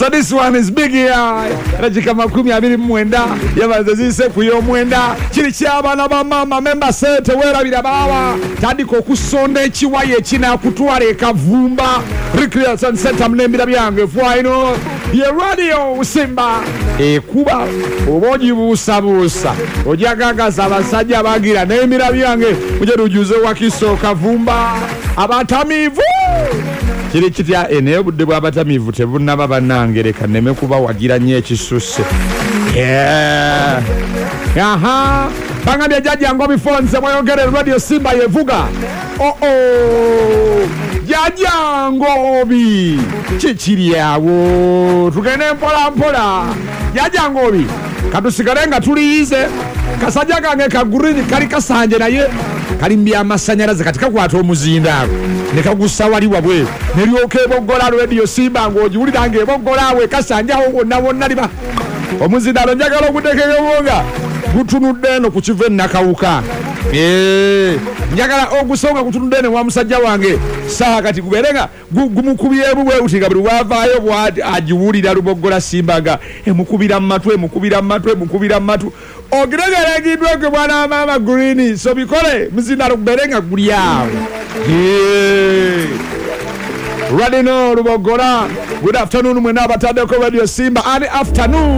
So this one is big here. Rajika makumi abiri mwenda. Yabazise kuyo mwenda. Chiri kyabana ba mama member set wera birabawa. Tandiko kusonda ekiwaye kina kutwala ekavumba. Recreation Center mlembira byange fwaino. Ye radio Simba. Kuba oboji busabusa. Ojagagaza abasajja bagira n'emira byange. Muje rujuze wakiso kavumba. Abatamivu. Kiri kitya eneo budde bw'abatamivu tebunaba bannangereka neme kuba wagira nnyo ekisusse. Aha. Bangambye jjajja ngo bifonze mwayogere radio Simba yevuga. Jjajja ngobi. Kikiri awo. Tugende mpola mpola. Jjajja ngobi. Katusigale nga tuliyize. Kasajja kange ka green kali kasanje naye kali mbya amasanyalaze katika kwata omuzinda nekagusa wali wabwe neryoke boggola radio Simba ng'ojiwulira ng'eboggola kasanja awo wonna liba omuzinda njagala okuteekera obwonga gutunudde eno ku kive nakawuka njagala ogusonga kutunudde eno wa musajja wange saa kati kuberenga gumukubyemu bwe utiga buli wavaayo bwati ajiwulira luboggola Simbaga emukubira mumatu ogiregeregidwe ke bwana mama green so bikole muzinda luberenga guli awo Radino Lubogora. Good afternoon, mwena batade ko radio Simba. Early afternoon.